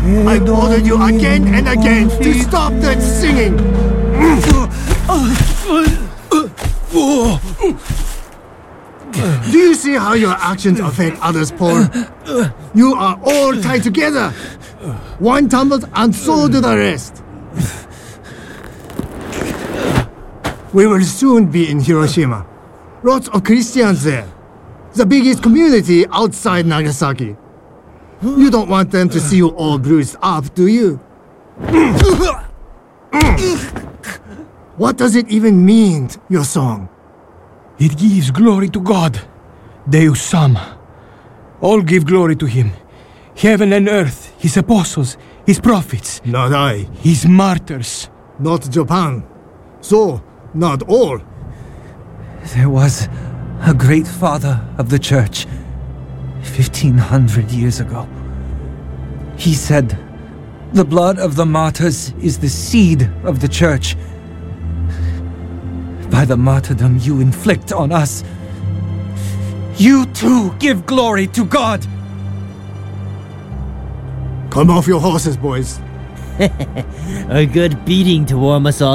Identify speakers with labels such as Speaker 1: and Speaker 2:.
Speaker 1: I've ordered you again and again to stop that singing! Do you see how your actions affect others, Paul? You are all tied together. One tumbles and so do the rest. We will soon be in Hiroshima. Lots of Christians there. The biggest community outside Nagasaki. You don't want them to see you all bruised up, do you? What does it even mean, your song?
Speaker 2: It gives glory to God, Deus Sama. All give glory to Him. Heaven and earth, His apostles, His prophets.
Speaker 1: Not I.
Speaker 2: His martyrs.
Speaker 1: Not Japan. So, not all.
Speaker 3: There was a great father of the church 1,500 years ago. He said, "The blood of the martyrs is the seed of the church. By the martyrdom you inflict on us, you too give glory to God."
Speaker 1: Come off your horses, boys.
Speaker 4: A good beating to warm us all